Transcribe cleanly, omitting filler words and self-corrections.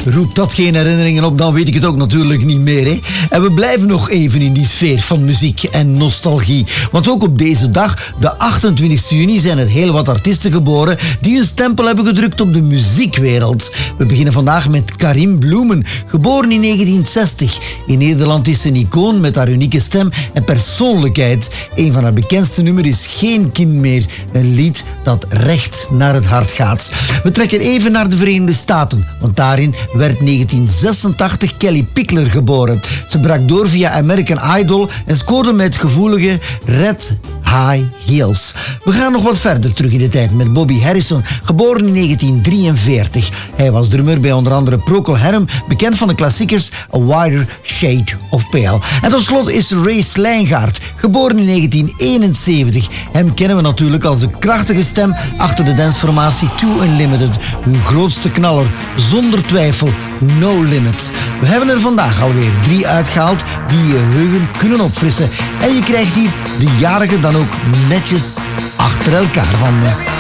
Roept dat geen herinneringen op, dan weet ik het ook natuurlijk niet meer. Hè? En we blijven nog even in die sfeer van muziek en nostalgie. Want ook op deze dag, de 28 juni, zijn er heel wat artiesten geboren die hun stempel hebben gedrukt op de muziekwereld. We beginnen vandaag met Karim Bloemen, geboren in 1960. In Nederland is ze een icoon met haar unieke stem en persoonlijkheid. Een van haar bekendste nummers is Geen Kind Meer, een lied dat recht naar het hart gaat. We trekken even naar de Verenigde Staten, want daarin werd 1986 Kelly Pickler geboren. Ze brak door via American Idol en scoorde met gevoelige Red High Heels. We gaan nog wat verder terug in de tijd met Bobby Harrison, geboren in 1943. Hij was drummer bij onder andere Procol Harum, bekend van de klassiekers A Wider Shade of Pale. En tot slot is Ray Slijngaard, geboren in 1971. Hem kennen we natuurlijk als de krachtige stem achter de danceformatie Two Unlimited. Hun grootste knaller, zonder twijfel, No Limit. We hebben er vandaag alweer 3 uitgehaald die je geheugen kunnen opfrissen. En je krijgt hier de jarige dan ook netjes achter elkaar van me.